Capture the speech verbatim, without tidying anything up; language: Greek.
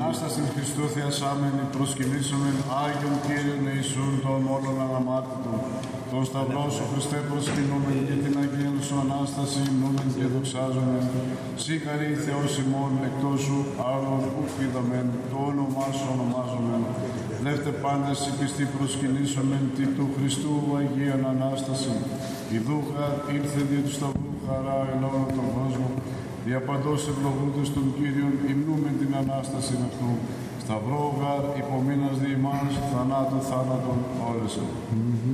Ανάσταση Χριστού θεασάμενη, προσκυνήσομεν Άγιον Κύριον Ιησούν των όλων αναμάρτητων. Τον Σταυρό σου Χριστέ προσκυνούμεν και την Αγία σου Ανάσταση νούμεν και δοξάζομεν. Σύ χαρή Θεός ημών, εκτός σου άλλον ουκ είδαμεν, το όνομά σου ονομάζομεν. Δεύτε πάντες οι πιστοί προσκυνήσομεν τη του Χριστού Αγίαν Ανάσταση. Η δούχα ήρθε δια του Σταυρού χαρά εν όλο τον κόσμο. Δια παντός ευλογούντος των Κύριων υμνούμεν την Ανάσταση αυτού. Σταυρό γαρ υπομείνας δι' ημάς, θανάτου θάνατον όρεσεν.